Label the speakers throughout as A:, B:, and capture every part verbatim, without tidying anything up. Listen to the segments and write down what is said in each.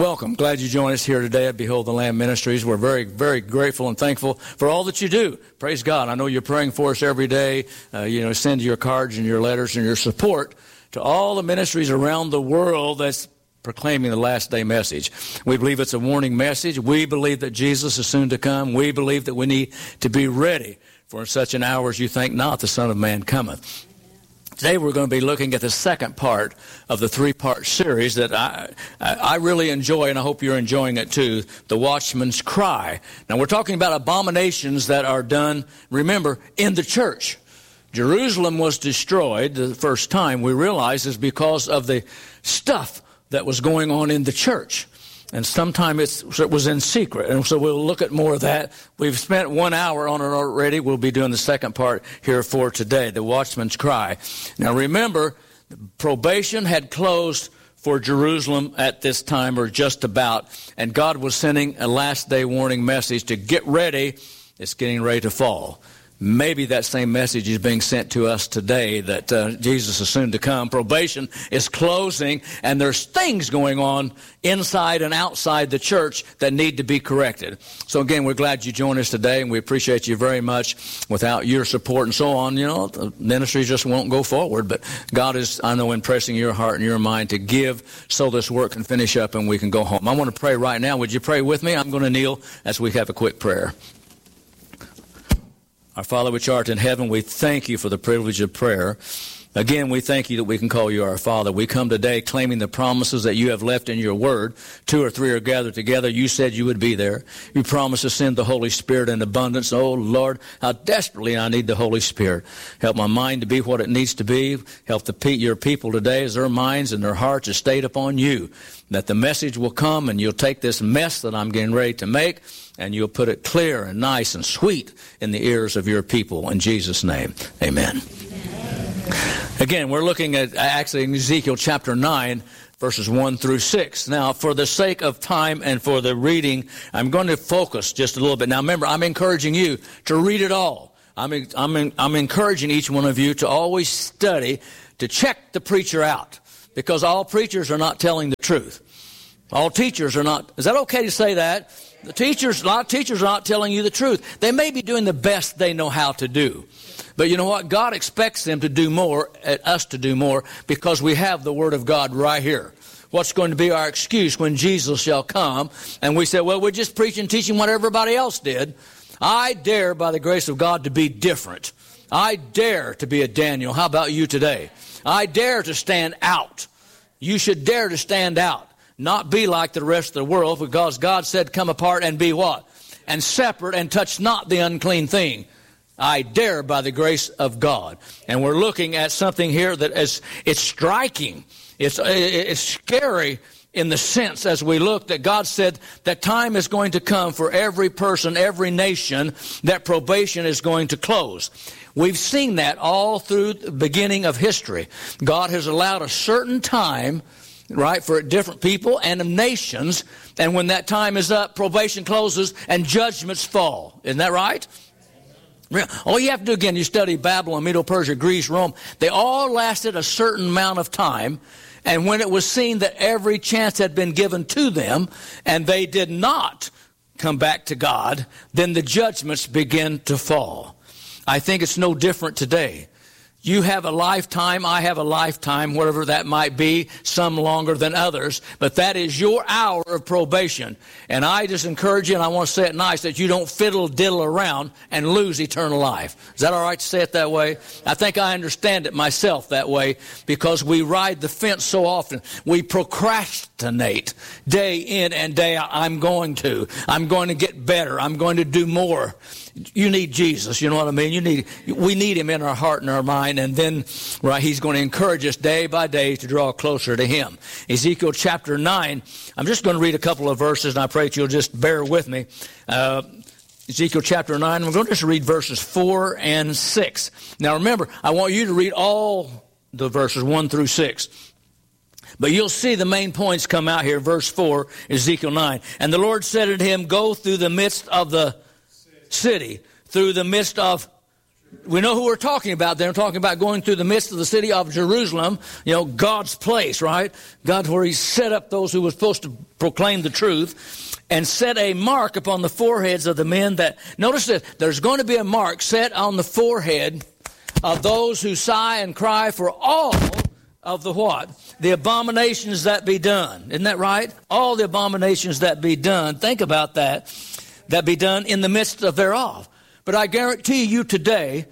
A: Welcome. Glad you joined us here today at Behold the Lamb Ministries. We're very, very grateful and thankful for all that you do. Praise God. I know you're praying for us every day. Uh, you know, send your cards and your letters and your support to all the ministries around the world that's proclaiming the last day message. We believe it's a warning message. We believe that Jesus is soon to come. We believe that we need to be ready for such an hour as you think not, the Son of Man cometh. Today we're going to be looking at the second part of the three-part series that I, I really enjoy, and I hope you're enjoying it too, The Watchman's Cry. Now we're talking about abominations that are done, remember, in the church. Jerusalem was destroyed the first time, we realize, is because of the stuff that was going on in the church. And sometimes it was in secret. And so we'll look at more of that. We've spent one hour on it already. We'll be doing the second part here for today, the Watchman's Cry. Now remember, probation had closed for Jerusalem at this time, or just about. And God was sending a last day warning message to get ready. It's getting ready to fall. Maybe that same message is being sent to us today, that uh, Jesus is soon to come. Probation is closing, and there's things going on inside and outside the church that need to be corrected. So again, we're glad you joined us today, and we appreciate you very much. Without your support and so on, you know, the ministry just won't go forward. But God is, I know, impressing your heart and your mind to give so this work can finish up and we can go home. I want to pray right now. Would you pray with me? I'm going to kneel as we have a quick prayer. Our Father which art in heaven, we thank you for the privilege of prayer. Again, we thank you that we can call you our Father. We come today claiming the promises that you have left in your word. Two or three are gathered together. You said you would be there. You promised to send the Holy Spirit in abundance. Oh, Lord, how desperately I need the Holy Spirit. Help my mind to be what it needs to be. Help the pe- your people today as their minds and their hearts are stayed upon you. That the message will come and you'll take this mess that I'm getting ready to make and you'll put it clear and nice and sweet in the ears of your people. In Jesus' name, amen. Again, we're looking at actually in Ezekiel chapter nine, verses one through six. Now, for the sake of time and for the reading, I'm going to focus just a little bit. Now, remember, I'm encouraging you to read it all. I'm, I'm, I'm encouraging each one of you to always study, to check the preacher out, because all preachers are not telling the truth. All teachers are not. Is that okay to say that? The teachers, a lot of teachers are not telling you the truth. They may be doing the best they know how to do. But you know what? God expects them to do more, us to do more, because we have the Word of God right here. What's going to be our excuse when Jesus shall come? And we say, well, we're just preaching and teaching what everybody else did. I dare, by the grace of God, to be different. I dare to be a Daniel. How about you today? I dare to stand out. You should dare to stand out. Not be like the rest of the world, because God said, come apart and be what? And separate, and touch not the unclean thing. I dare by the grace of God. And we're looking at something here that is, it's striking. It's, it's scary in the sense, as we look, that God said that time is going to come for every person, every nation, that probation is going to close. We've seen that all through the beginning of history. God has allowed a certain time, right, for different people and nations, and when that time is up, probation closes and judgments fall. Isn't that right? All you have to do, again, you study Babylon, Medo-Persia, Greece, Rome. They all lasted a certain amount of time, and when it was seen that every chance had been given to them, and they did not come back to God, then the judgments begin to fall. I think it's no different today. You have a lifetime, I have a lifetime, whatever that might be, some longer than others, but that is your hour of probation. And I just encourage you, and I want to say it nice, that you don't fiddle-diddle around and lose eternal life. Is that all right to say it that way? I think I understand it myself that way, because we ride the fence so often. We procrastinate day in and day out. I'm going to. I'm going to get better. I'm going to do more. You need Jesus, you know what I mean? You need, we need him in our heart and our mind, and then, right, he's going to encourage us day by day to draw closer to him. Ezekiel chapter nine, I'm just going to read a couple of verses, and I pray that you'll just bear with me. Uh, Ezekiel chapter nine, we're going to just read verses four and six. Now remember, I want you to read all the verses one through six. But you'll see the main points come out here. Verse four, Ezekiel nine. And the Lord said unto him, go through the midst of the city, through the midst of We know who we're talking about there. We're talking about going through the midst of the city of Jerusalem, you know, God's place, right? God, where he set up those who were supposed to proclaim the truth, and set a mark upon the foreheads of the men that, notice that there's going to be a mark set on the forehead of those who sigh and cry for all of the what? The abominations that be done. Isn't that right? All the abominations that be done. Think about that. That be done in the midst of thereof. But I guarantee you today,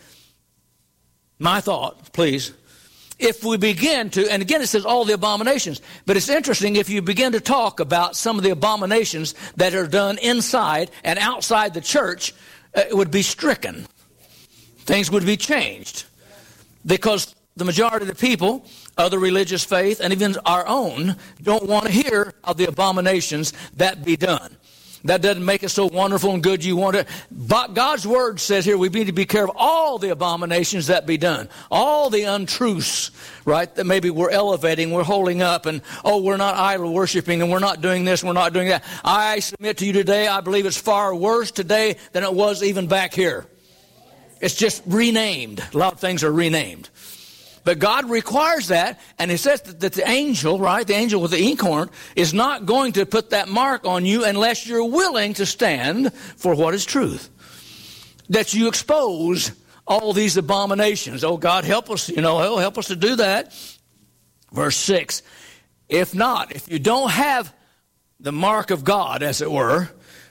A: my thought, please, if we begin to, and again it says all the abominations, but it's interesting if you begin to talk about some of the abominations that are done inside and outside the church, it would be stricken. Things would be changed. Because the majority of the people, other religious faith, and even our own, don't want to hear of the abominations that be done. That doesn't make it so wonderful and good you want to. But God's word says here we need to be careful of all the abominations that be done. All the untruths, right, that maybe we're elevating, we're holding up, and, oh, we're not idol worshiping, and we're not doing this, we're not doing that. I submit to you today, I believe it's far worse today than it was even back here. It's just renamed. A lot of things are renamed. But God requires that, and He says that, that the angel, right, the angel with the inkhorn, is not going to put that mark on you unless you're willing to stand for what is truth. That you expose all these abominations. Oh, God, help us, you know, oh, help us to do that. Verse six, if not, if you don't have the mark of God, as it were,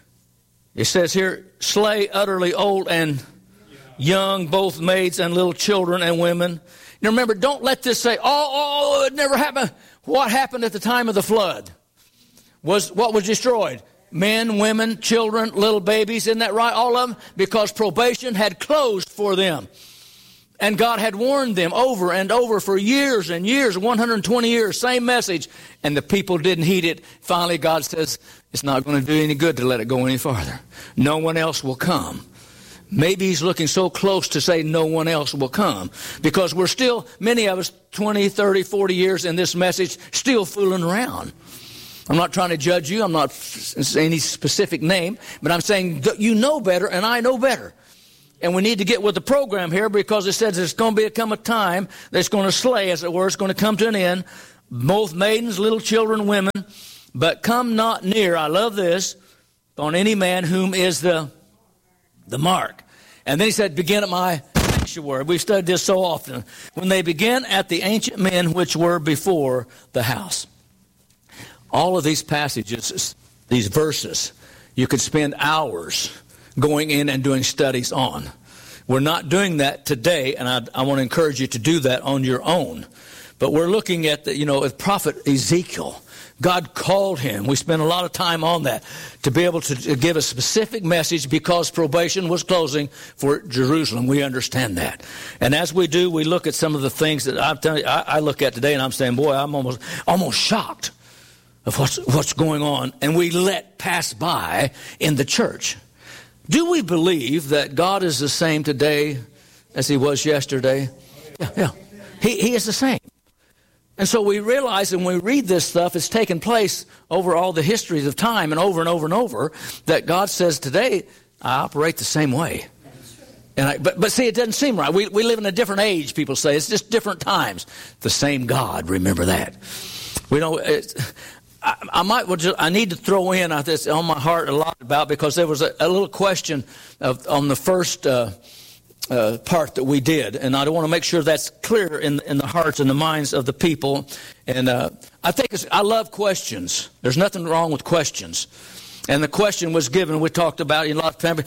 A: it says here, slay utterly old and young, both maids and little children and women. Now remember, don't let this say, oh, oh, it never happened. What happened at the time of the flood? Was what was destroyed? Men, women, children, little babies, isn't that right? All of them? Because probation had closed for them. And God had warned them over and over for years and years, one hundred twenty years, same message. And the people didn't heed it. Finally, God says, it's not going to do any good to let it go any farther. No one else will come. Maybe He's looking so close to say no one else will come. Because we're still, many of us, twenty, thirty, forty years in this message, still fooling around. I'm not trying to judge you. I'm not saying any specific name. But I'm saying you know better and I know better. And we need to get with the program here because it says there's going to become a time that's going to slay, as it were. It's going to come to an end. Both maidens, little children, women. But come not near, I love this, on any man whom is the, the mark. And then he said, begin at my sanctuary. We've studied this so often. When they begin at the ancient men which were before the house. All of these passages, these verses, you could spend hours going in and doing studies on. We're not doing that today, and I, I want to encourage you to do that on your own. But we're looking at, the, you know, with prophet Ezekiel. God called him. We spent a lot of time on that to be able to give a specific message because probation was closing for Jerusalem. We understand that. And as we do, we look at some of the things that I'm telling you, I, I look at today and I'm saying, boy, I'm almost almost shocked of what's, what's going on. And we let pass by in the church. Do we believe that God is the same today as He was yesterday? Yeah, yeah. He, he is the same. And so we realize when we read this stuff, it's taken place over all the histories of time and over and over and over, that God says, today, I operate the same way. And I, but, but see, it doesn't seem right. We, we live in a different age, people say. It's just different times. The same God, remember that. We know, it's, I, I might, well, just, I need to throw in uh, this on my heart a lot about, because there was a, a little question of, on the first uh, Uh, part that we did, and I want to make sure that's clear in in the hearts and the minds of the people. And uh, I think it's, I love questions. There's nothing wrong with questions. And the question was given. We talked about in a lot of time.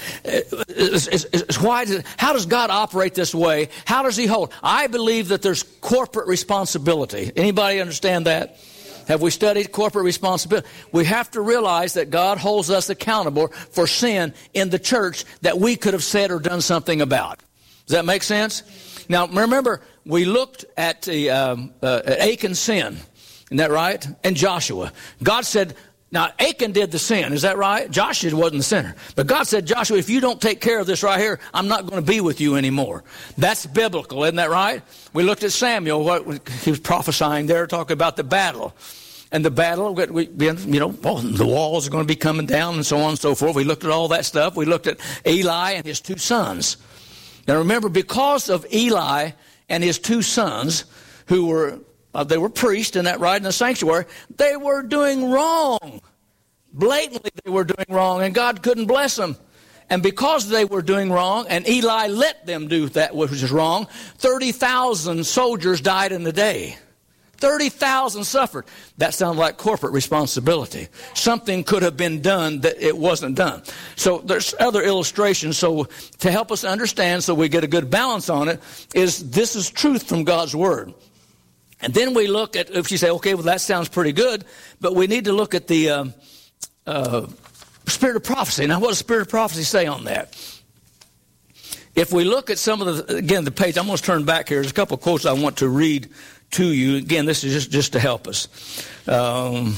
A: Is, is, is, why? Does, how does God operate this way? How does He hold? I believe that there's corporate responsibility. Anybody understand that? Have we studied corporate responsibility? We have to realize that God holds us accountable for sin in the church that we could have said or done something about. Does that make sense? Now, remember, we looked at the um, uh, Achan's sin. Isn't that right? And Joshua. God said, now, Achan did the sin. Is that right? Joshua wasn't the sinner. But God said, Joshua, if you don't take care of this right here, I'm not going to be with you anymore. That's biblical. Isn't that right? We looked at Samuel. What he was prophesying there, talking about the battle. And the battle, we, you know, well, the walls are going to be coming down and so on and so forth. We looked at all that stuff. We looked at Eli and his two sons. Now remember, because of Eli and his two sons, who were, uh, they were priests, in that right, in the sanctuary, they were doing wrong. Blatantly they were doing wrong, and God couldn't bless them. And because they were doing wrong, and Eli let them do that which was wrong, thirty thousand soldiers died in a day. thirty thousand suffered. That sounds like corporate responsibility. Something could have been done that it wasn't done. So there's other illustrations. So to help us understand, so we get a good balance on it, is this is truth from God's Word. And then we look at, if you say, okay, well, that sounds pretty good, but we need to look at the uh, uh, spirit of prophecy. Now, what does spirit of prophecy say on that? If we look at some of the, again, the page, I'm going to turn back here. There's a couple of quotes I want to read to you. Again, this is just, just to help us. Um,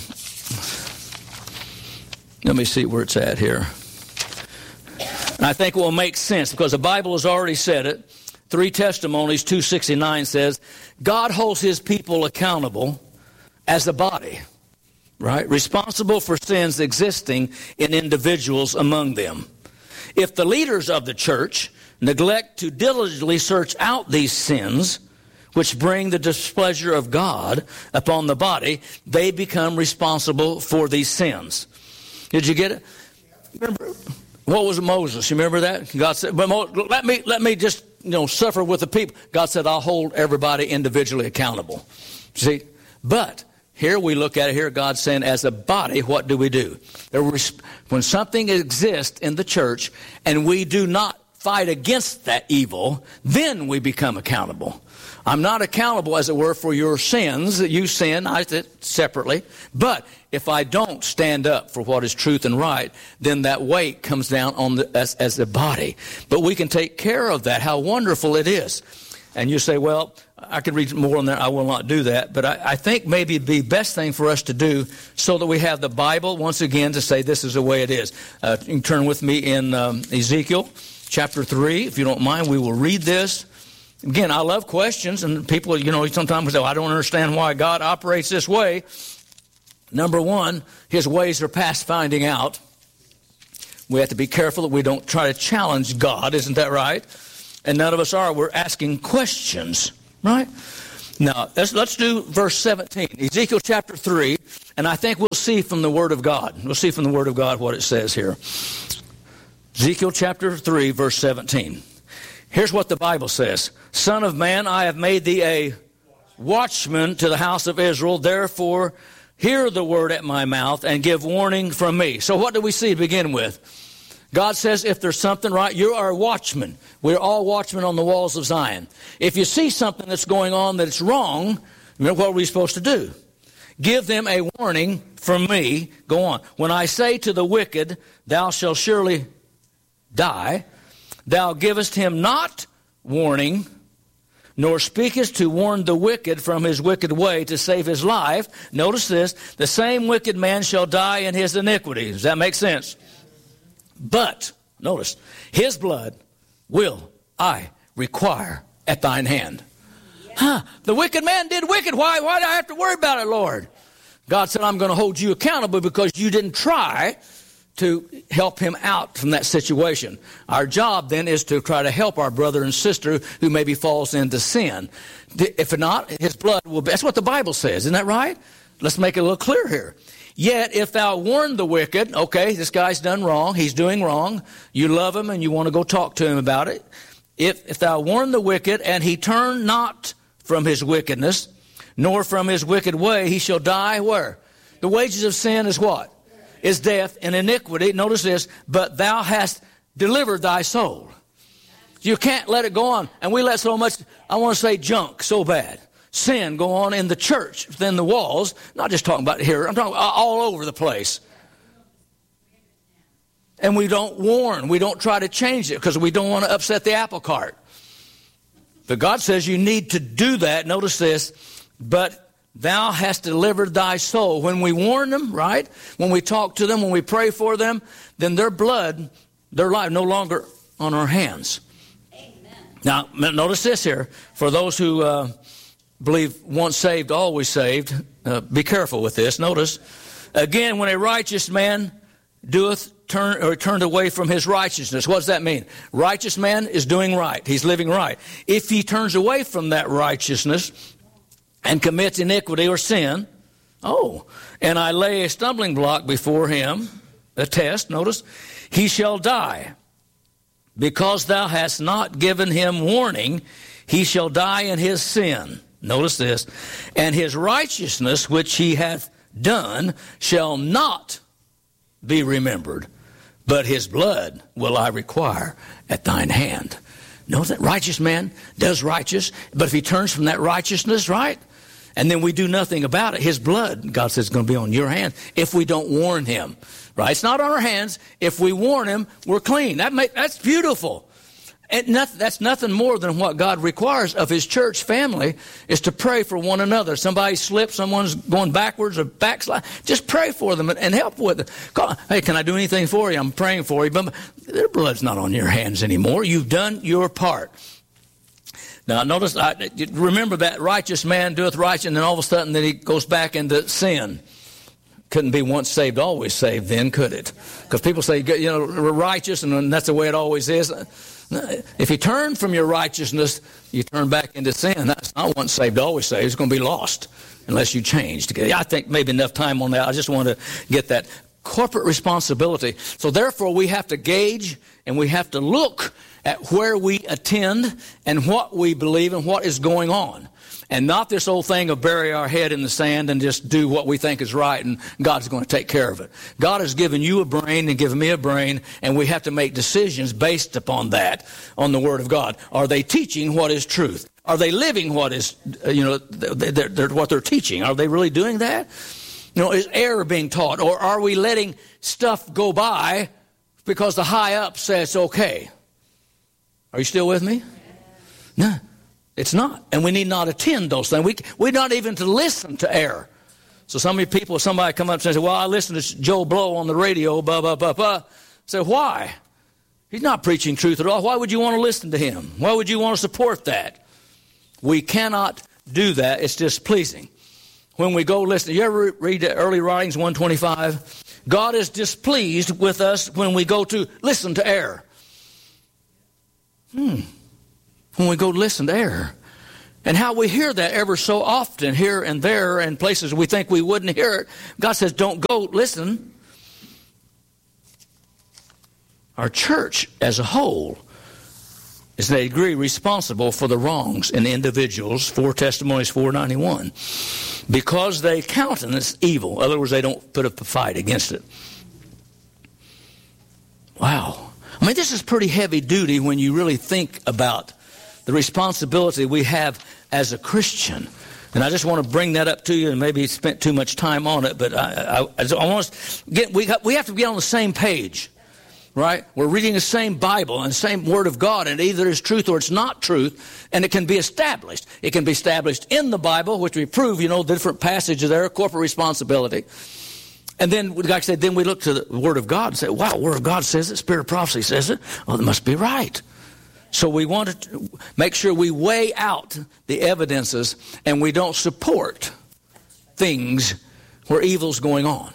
A: let me see where it's at here. And I think it will make sense because the Bible has already said it. Three Testimonies, two sixty-nine says, God holds his people accountable as a body, right? Responsible for sins existing in individuals among them. If the leaders of the church neglect to diligently search out these sins, which bring the displeasure of God upon the body, they become responsible for these sins. Did you get it? Remember, what was Moses? You remember that? God said, but let me, let me just, you know, suffer with the people. God said, I'll hold everybody individually accountable. See? But here we look at it here, God's saying, as a body, what do we do? When something exists in the church and we do not fight against that evil, then we become accountable. I'm not accountable, as it were, for your sins. You sin, I did separately. But if I don't stand up for what is truth and right, then that weight comes down on the, as, as a body. But we can take care of that. How wonderful it is. And you say, well, I could read more on that. I will not do that. But I, I think maybe it'd be the best thing for us to do so that we have the Bible, once again, to say this is the way it is. Uh, you can turn with me in um, Ezekiel chapter three. If you don't mind, we will read this. Again, I love questions, and people, you know, sometimes say, oh, I don't understand why God operates this way. Number one, his ways are past finding out. We have to be careful that we don't try to challenge God, isn't that right? And none of us are. We're asking questions, right? Now, let's, let's do verse seventeen, Ezekiel chapter three, and I think we'll see from the Word of God. We'll see from the Word of God what it says here. Ezekiel chapter three, verse seventeen. Here's what the Bible says. Son of man, I have made thee a watchman to the house of Israel. Therefore, hear the word at my mouth and give warning from me. So what do we see to begin with? God says if there's something right, you are a watchman. We're all watchmen on the walls of Zion. If you see something that's going on that's wrong, what are we supposed to do? Give them a warning from me. Go on. When I say to the wicked, thou shalt surely die, thou givest him not warning, nor speakest to warn the wicked from his wicked way to save his life. Notice this, the same wicked man shall die in his iniquity. Does that make sense? But, notice, his blood will I require at thine hand. Huh, the wicked man did wicked. Why, why do I have to worry about it, Lord? God said, I'm going to hold you accountable because you didn't try to help him out from that situation. Our job then is to try to help our brother and sister who maybe falls into sin. If not, his blood will be. That's what the Bible says. Isn't that right? Let's make it a little clear here. Yet if thou warn the wicked, okay, this guy's done wrong, he's doing wrong, you love him and you want to go talk to him about it. If, if thou warn the wicked and he turn not from his wickedness, nor from his wicked way, he shall die where? The wages of sin is what? Is death and iniquity. Notice this, but thou hast delivered thy soul. You can't let it go on. And we let so much, I want to say junk so bad. Sin go on in the church, within the walls. Not just talking about here, I'm talking all over the place. And we don't warn. We don't try to change it because we don't want to upset the apple cart. But God says you need to do that. Notice this, but thou hast delivered thy soul. When we warn them, right? When we talk to them, when we pray for them, then their blood, their life no longer on our hands. Amen. Now, notice this here. For those who uh, believe once saved, always saved, uh, be careful with this. Notice, again, when a righteous man doeth turned or turned away from his righteousness. What does that mean? Righteous man is doing right. He's living right. If he turns away from that righteousness and commits iniquity or sin, oh, and I lay a stumbling block before him, a test, notice, he shall die. Because thou hast not given him warning, he shall die in his sin. Notice this. And his righteousness which he hath done shall not be remembered, but his blood will I require at thine hand. Know that righteous man does righteous, but if he turns from that righteousness, right, and then we do nothing about it, his blood, God says, is going to be on your hand if we don't warn him. Right? It's not on our hands. If we warn him, we're clean. That make, that's beautiful. And nothing, that's nothing more than what God requires of his church family is to pray for one another. Somebody slips, someone's going backwards or backslide. Just pray for them and, and help with it. Call, hey, can I do anything for you? I'm praying for you. But their blood's not on your hands anymore. You've done your part. Now, notice, I, remember that righteous man doeth righteous, and then all of a sudden then he goes back into sin. Couldn't be once saved, always saved then, could it? Because people say, you know, we're righteous, and that's the way it always is. If you turn from your righteousness, you turn back into sin. That's not once saved, always saved. It's going to be lost unless you change. I think maybe enough time on that. I just want to get that corporate responsibility. So therefore, we have to gauge and we have to look at where we attend and what we believe and what is going on. And not this old thing of bury our head in the sand and just do what we think is right and God's going to take care of it. God has given you a brain and given me a brain, and we have to make decisions based upon that, on the Word of God. Are they teaching what is truth? Are they living what is, you know, they're, they're, what they're teaching? Are they really doing that? You know, is error being taught? Or are we letting stuff go by because the high up says okay? Are you still with me? No. It's not. And we need not attend those things. We, we're not even to listen to error. So some of you people, somebody come up and say, well, I listen to Joe Blow on the radio, blah, blah, blah, blah. Say, why? He's not preaching truth at all. Why would you want to listen to him? Why would you want to support that? We cannot do that. It's displeasing. When we go listen, you ever read the early writings, one twenty-five? God is displeased with us when we go to listen to error. Hmm. When we go listen to error. And how we hear that ever so often here and there and places we think we wouldn't hear it. God says, don't go listen. Our church as a whole is to a degree responsible for the wrongs in individuals, four Testimonies four ninety-one, because they countenance evil. In other words, they don't put up a fight against it. Wow. I mean, this is pretty heavy duty when you really think about the responsibility we have as a Christian. And I just want to bring that up to you, and maybe spent too much time on it, but I, I, I want us to get, we, have, we have to get on the same page, right? We're reading the same Bible and the same Word of God, and either it's truth or it's not truth, and it can be established. It can be established in the Bible, which we prove, you know, the different passages there, corporate responsibility. And then, like I said, then we look to the Word of God and say, wow, the Word of God says it, Spirit of Prophecy says it, well, it must be right. So we want to make sure we weigh out the evidences and we don't support things where evil's going on.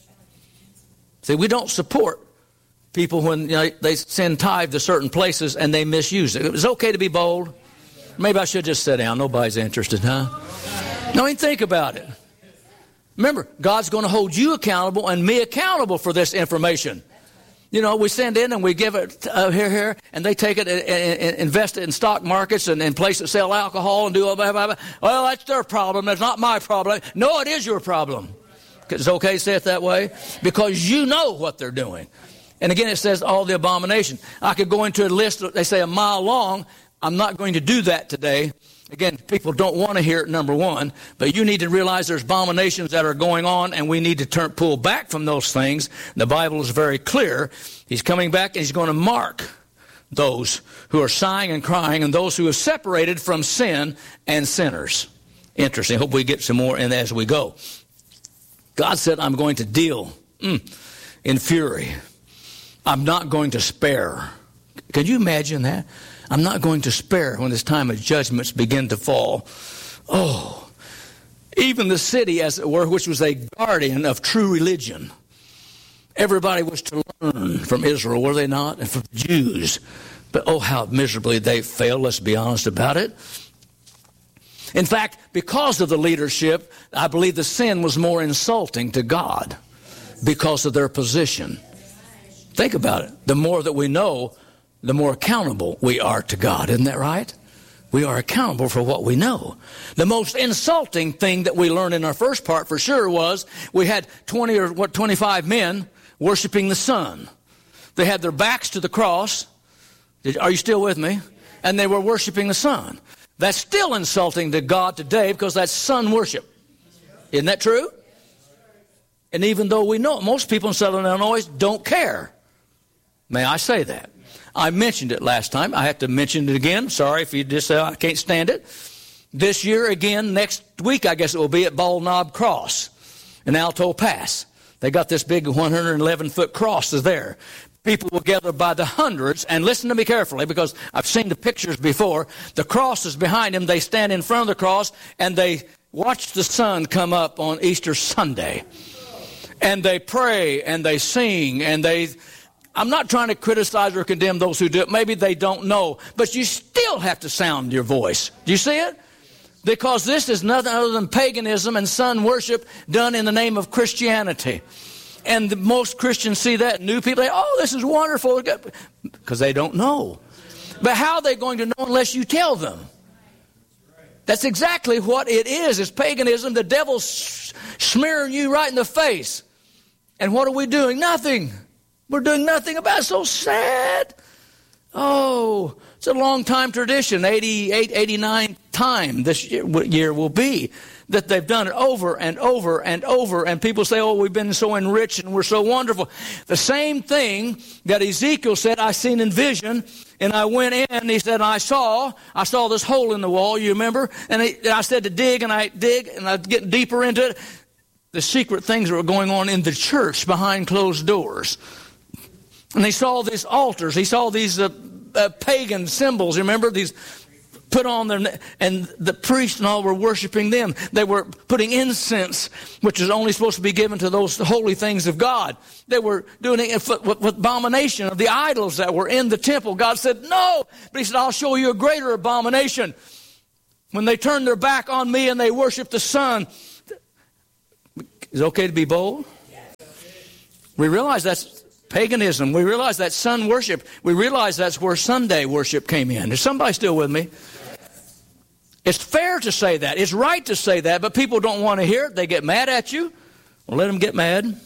A: See, we don't support people when you know, they send tithe to certain places and they misuse it. It's okay to be bold. Maybe I should just sit down. Nobody's interested, huh? No, I mean, think about it. Remember, God's going to hold you accountable and me accountable for this information. You know, we send in and we give it uh, here, here, and they take it and, and, and invest it in stock markets and, and places that sell alcohol and do all that. Well, that's their problem. That's not my problem. No, it is your problem. It's okay to say it that way because you know what they're doing. And again, it says all the abomination. I could go into a list, they say a mile long. I'm not going to do that today. Again, people don't want to hear it, number one, but you need to realize there's abominations that are going on, and we need to turn, pull back from those things. The Bible is very clear. He's coming back, and he's going to mark those who are sighing and crying and those who have separated from sin and sinners. Interesting. Hope we get some more in as we go. God said, I'm going to deal mm, in fury. I'm not going to spare. Can you imagine that? I'm not going to spare when this time of judgments begin to fall. Oh, even the city, as it were, which was a guardian of true religion. Everybody was to learn from Israel, were they not? And from the Jews. But oh, how miserably they failed, let's be honest about it. In fact, because of the leadership, I believe the sin was more insulting to God because of their position. Think about it. The more that we know, the more accountable we are to God. Isn't that right? We are accountable for what we know. The most insulting thing that we learned in our first part for sure was we had twenty or what twenty-five men worshiping the sun. They had their backs to the cross. Did, are you still with me? And they were worshiping the sun. That's still insulting to God today because that's sun worship. Isn't that true? And even though we know it, most people in Southern Illinois don't care. May I say that? I mentioned it last time. I have to mention it again. Sorry if you just say, I can't stand it. This year again, next week, I guess it will be at Bald Knob Cross in Alto Pass. They got this big one hundred eleven foot cross is there. People will gather by the hundreds, and listen to me carefully because I've seen the pictures before. The cross is behind them. They stand in front of the cross, and they watch the sun come up on Easter Sunday. And they pray, and they sing, and they... I'm not trying to criticize or condemn those who do it. Maybe they don't know. But you still have to sound your voice. Do you see it? Because this is nothing other than paganism and sun worship done in the name of Christianity. And the, most Christians see that. New people say, oh, this is wonderful. Because they don't know. But how are they going to know unless you tell them? That's exactly what it is. It's paganism. The devil's smearing you right in the face. And what are we doing? Nothing. We're doing nothing about it. So sad. Oh, it's a long time tradition. eighty-eight, eighty-nine time this year, year will be that they've done it over and over and over. And people say, oh, we've been so enriched and we're so wonderful. The same thing that Ezekiel said, I seen in vision. And I went in and he said, I saw, I saw this hole in the wall, you remember? And, he, and I said to dig, and I dig, and I get deeper into it. The secret things that were going on in the church behind closed doors. And he saw these altars. He saw these uh, uh, pagan symbols. Remember these put on there, and the priests and all were worshiping them. They were putting incense, which is only supposed to be given to those holy things of God. They were doing it with, with abomination of the idols that were in the temple. God said, no. But he said, I'll show you a greater abomination. When they turned their back on me and they worship the sun. Is it okay to be bold? We realize that's paganism. We realize that's sun worship. We realize that's where Sunday worship came in. Is somebody still with me? It's fair to say that. It's right to say that, but people don't want to hear it. They get mad at you. Well, let them get mad.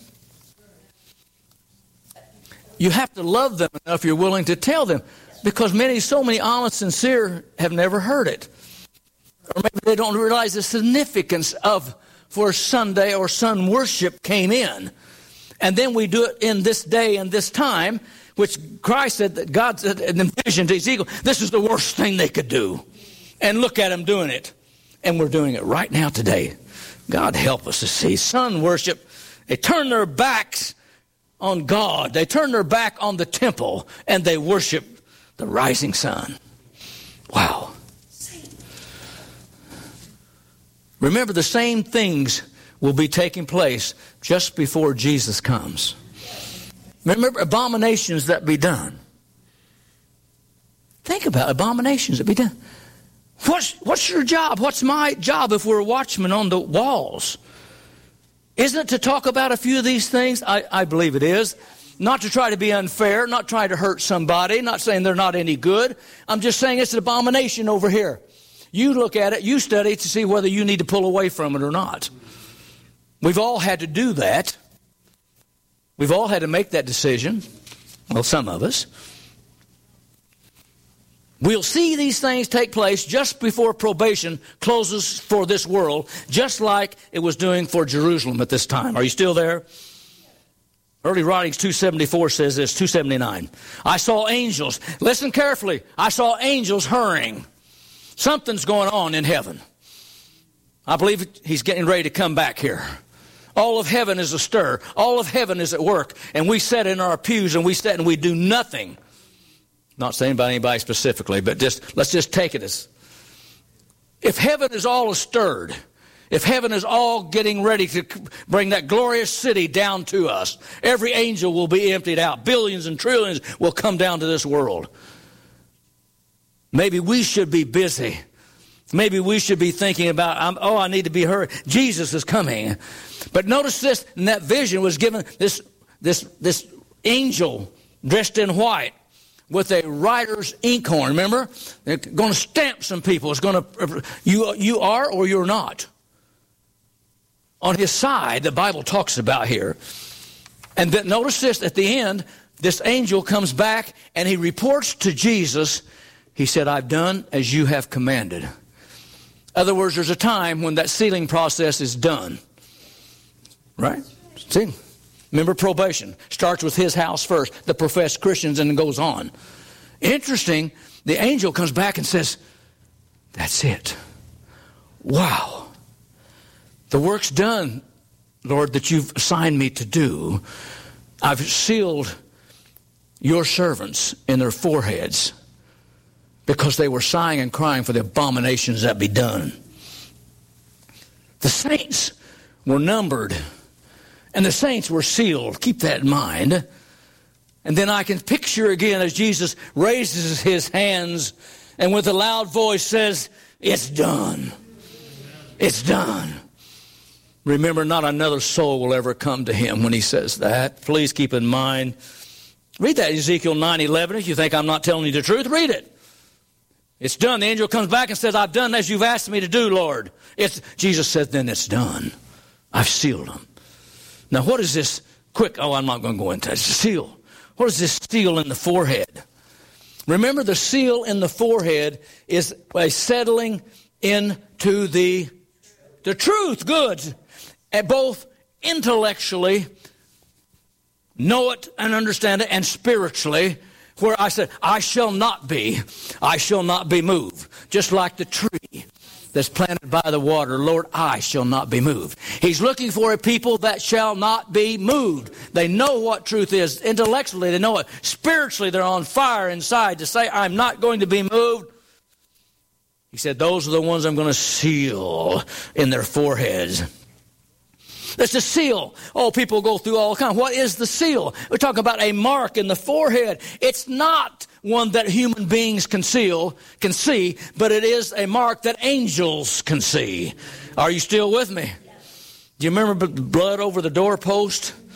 A: You have to love them enough you're willing to tell them, because many, so many honest, sincere have never heard it. Or maybe they don't realize the significance of where Sunday or sun worship came in. And then we do it in this day and this time, which Christ said that God said in the vision to Ezekiel, this is the worst thing they could do. And look at them doing it. And we're doing it right now today. God help us to see. Sun worship, they turn their backs on God. They turn their back on the temple and they worship the rising sun. Wow. Remember, the same things will be taking place just before Jesus comes. Remember, abominations that be done. Think about abominations that be done. What's, what's your job? What's my job if we're watchmen on the walls? Isn't it to talk about a few of these things? I, I believe it is. Not to try to be unfair, not try to hurt somebody, not saying they're not any good. I'm just saying it's an abomination over here. You look at it, you study it to see whether you need to pull away from it or not. We've all had to do that. We've all had to make that decision. Well, some of us. We'll see these things take place just before probation closes for this world, just like it was doing for Jerusalem at this time. Are you still there? Early Writings two seventy-four says this, two seventy-nine. I saw angels. Listen carefully. I saw angels hurrying. Something's going on in heaven. I believe he's getting ready to come back here. All of heaven is astir. All of heaven is at work. And we sit in our pews and we sit and we do nothing. Not saying about anybody specifically, but just let's just take it as if heaven is all astirred if heaven is all getting ready to bring that glorious city down to us, every angel will be emptied out. Billions and trillions will come down to this world. Maybe we should be busy. Maybe we should be thinking about, I'm, oh, I need to be hurried. Jesus is coming. But notice this, in that vision was given this, this, this angel dressed in white with a writer's inkhorn. Remember? They're going to stamp some people. It's going to, you, you are or you're not. On his side, the Bible talks about here. And then notice this, at the end, this angel comes back and he reports to Jesus. He said, I've done as you have commanded. In other words, there's a time when that sealing process is done. Right? See? Remember, probation starts with his house first, the professed Christians, and it goes on. Interesting, the angel comes back and says, that's it. Wow. The work's done, Lord, that you've assigned me to do. I've sealed your servants in their foreheads because they were sighing and crying for the abominations that be done. The saints were numbered, and the saints were sealed. Keep that in mind. And then I can picture again as Jesus raises his hands and with a loud voice says, it's done. It's done. Remember, not another soul will ever come to him when he says that. Please keep in mind. Read that Ezekiel nine eleven. If you think I'm not telling you the truth, read it. It's done. The angel comes back and says, I've done as you've asked me to do, Lord. It's, Jesus said, then it's done. I've sealed them. Now, what is this quick? Oh, I'm not going to go into it. It's a seal. What is this seal in the forehead? Remember, the seal in the forehead is a settling into the, the truth. Good. And both intellectually, know it and understand it, and spiritually, where I said, I shall not be, I shall not be moved. Just like the tree that's planted by the water, Lord, I shall not be moved. He's looking for a people that shall not be moved. They know what truth is. Intellectually, they know it. Spiritually, they're on fire inside to say, I'm not going to be moved. He said, those are the ones I'm going to seal in their foreheads. That's the seal. Oh, people go through all kinds. What is the seal? We're talking about a mark in the forehead. It's not one that human beings can seal, can see, but it is a mark that angels can see. Are you still with me? Do you remember the blood over the doorpost?